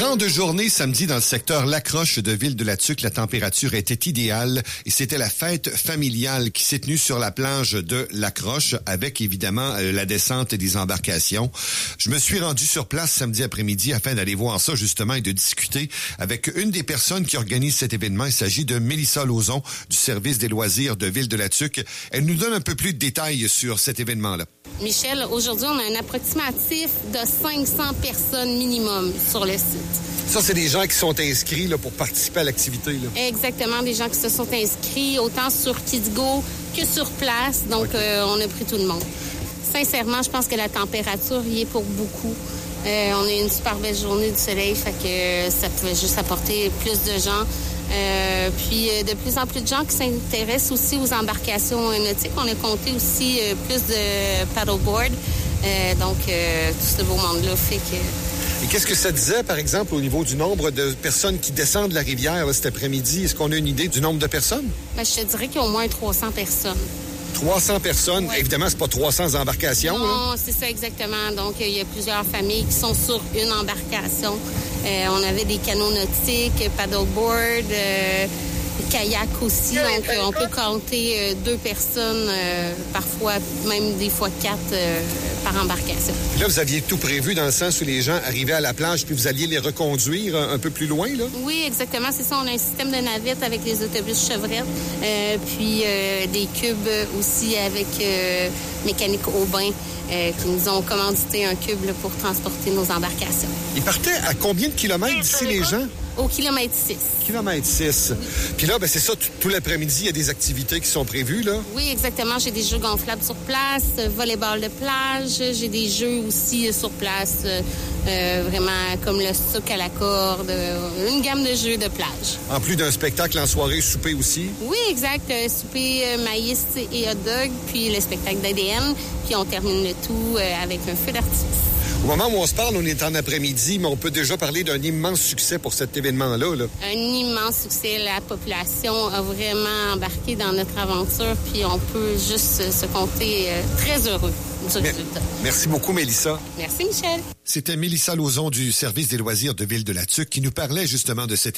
Temps de journée samedi dans le secteur Lacroche de Ville-de-la-Tuque. La température était idéale et c'était la fête familiale qui s'est tenue sur la plage de Lacroche avec évidemment la descente des embarcations. Je me suis rendu sur place samedi après-midi afin d'aller voir ça justement et de discuter avec une des personnes qui organise cet événement. Il s'agit de Mélissa Lauzon du service des loisirs de Ville-de-la-Tuque. Elle nous donne un peu plus de détails sur cet événement-là. Michel, aujourd'hui, on a un approximatif de 500 personnes minimum sur le site. Ça, c'est des gens qui sont inscrits là, pour participer à l'activité. Là. Exactement, des gens qui se sont inscrits autant sur KidsGo que sur place. Donc, on a pris tout le monde. Sincèrement, je pense que la température y est pour beaucoup. On a une super belle journée du soleil, fait que ça pouvait juste apporter plus de gens. Puis de plus en plus de gens qui s'intéressent aussi aux embarcations nautiques. On a compté aussi plus de paddleboard. Donc, tout ce beau monde-là fait que... Et qu'est-ce que ça disait, par exemple, au niveau du nombre de personnes qui descendent la rivière là, cet après-midi? Est-ce qu'on a une idée du nombre de personnes? Bien, je te dirais qu'il y a au moins 300 personnes. 300 personnes. Ouais. Évidemment, c'est pas 300 embarcations. Non, là. C'est ça exactement. Donc, il y a plusieurs familles qui sont sur une embarcation. On avait des canots nautiques, paddleboard, kayak aussi. Donc, on peut compter 2 personnes, parfois même des fois 4 par embarcation. Puis là, vous aviez tout prévu dans le sens où les gens arrivaient à la plage puis vous alliez les reconduire un peu plus loin, là? Oui, exactement. C'est ça. On a un système de navette avec les autobus Chevrette, puis des cubes aussi avec Mécanique Aubin qui nous ont commandité un cube là, pour transporter nos embarcations. Ils partaient à combien de kilomètres d'ici, les gens? Au kilomètre 6. Kilomètre 6. Oui. Puis là, ben, c'est ça, tout l'après-midi, il y a des activités qui sont prévues, là? Oui, exactement. J'ai des jeux gonflables sur place, volleyball de plage. J'ai des jeux aussi sur place, vraiment comme le souk à la corde, une gamme de jeux de plage. En plus d'un spectacle en soirée, souper aussi? Oui, exact. Souper, maïs et hot dog, puis le spectacle d'ADN. Puis on termine le tout avec un feu d'artifice. Au moment où on se parle, on est en après-midi, mais on peut déjà parler d'un immense succès pour cet événement-là. Là. Un immense succès. La population a vraiment embarqué dans notre aventure, puis on peut juste se compter très heureux du résultat. Merci beaucoup, Mélissa. Merci, Michel. C'était Mélissa Lauzon du service des loisirs de Ville-de-la-Tuque qui nous parlait justement de cet